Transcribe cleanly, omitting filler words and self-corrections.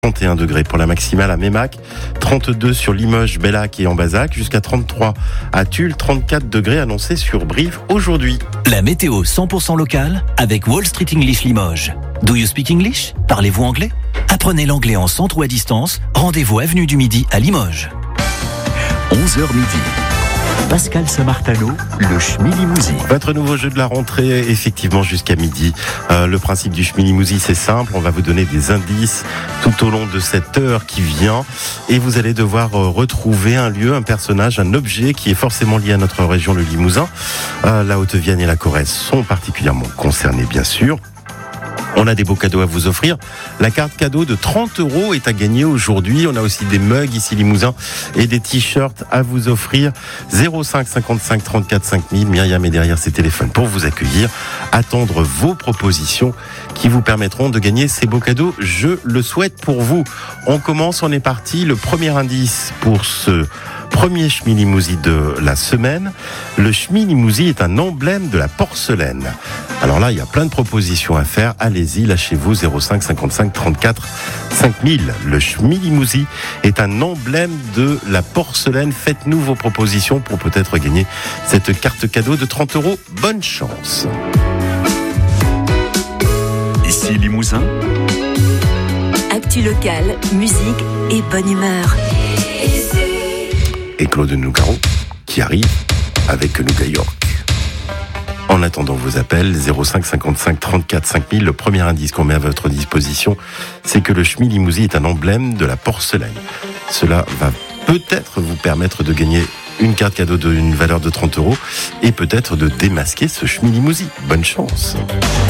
31 degrés pour la maximale à Meymac, 32 sur Limoges, Bellac et Ambazac, jusqu'à 33 à Tulle, 34 degrés annoncés sur Brive aujourd'hui. La météo 100% locale avec Wall Street English Limoges. Do you speak English? Parlez-vous anglais? Apprenez l'anglais en centre ou à distance. Rendez-vous avenue du Midi à Limoges. 11h midi. Pascal Samartano, le Schmilimousi. Votre nouveau jeu de la rentrée, effectivement, jusqu'à midi. Le principe du Schmilimousi, c'est simple. On va vous donner des indices tout au long de cette heure qui vient. Et vous allez devoir retrouver un lieu, un personnage, un objet qui est forcément lié à notre région, le Limousin. La Haute-Vienne et la Corrèze sont particulièrement concernés, bien sûr. On a des beaux cadeaux à vous offrir. La carte cadeau de 30 € est à gagner aujourd'hui. On a aussi des mugs ici Limousin et des t-shirts à vous offrir. 05 55 34 5000. Myriam est derrière ses téléphones pour vous accueillir. Attendre vos propositions qui vous permettront de gagner ces beaux cadeaux. Je le souhaite pour vous. On commence, on est parti. Le premier indice pour ce premier Schmilimousi de la semaine. Le Schmilimousi est un emblème de la porcelaine. Alors là, il y a plein de propositions à faire. Allez-y, lâchez-vous, 05 55 34 5000. Le Schmilimousi est un emblème de la porcelaine. Faites-nous vos propositions pour peut-être gagner cette carte cadeau de 30 €. Bonne chance. Ici Limousin. Actu locale, musique et bonne humeur. Et Claude Nougaro qui arrive avec Nougat York. En attendant vos appels, 05 55 34 5000, le premier indice qu'on met à votre disposition, c'est que le Schmilimousi est un emblème de la porcelaine. Cela va peut-être vous permettre de gagner une carte cadeau d'une valeur de 30 € et peut-être de démasquer ce Schmilimousi. Bonne chance.